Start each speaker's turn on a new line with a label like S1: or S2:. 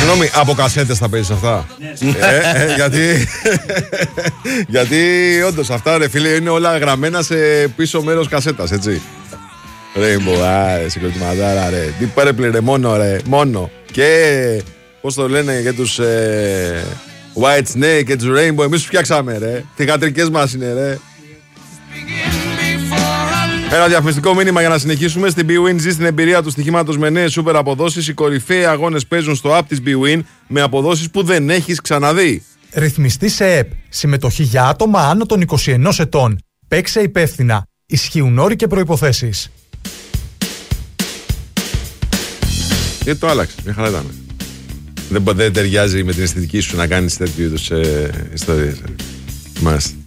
S1: Συγγνώμη, από κασέτες θα παίζεις αυτά? Γιατί όντως αυτά ρε φίλε είναι όλα γραμμένα σε πίσω μέρος κασέτας, έτσι. Rainbow, συγκροτηματάρα ρε. Τι πάρε ρε, μόνο ρε, μόνο. Και πώς το λένε για τους White Snake και τους Rainbow, εμείς τους φτιάξαμε ρε. Θυγατρικές μας είναι ρε. Ένα διαφημιστικό μήνυμα για να συνεχίσουμε. Στην BWIN ζει στην εμπειρία του στοιχήματος με νέες σούπερ αποδόσεις. Οι κορυφαίοι αγώνες παίζουν στο app της BWIN με αποδόσεις που δεν έχεις ξαναδεί.
S2: Ρυθμιστή σε ΕΠ. Συμμετοχή για άτομα άνω των 21 ετών. Παίξε υπεύθυνα. Ισχύουν όροι και προϋποθέσεις.
S1: Γιατί το άλλαξε, μια χαρά ήταν. Δεν ταιριάζει με την αισθητική σου να κάνεις τέτοιου είδους ιστορίες. Μάλιστα.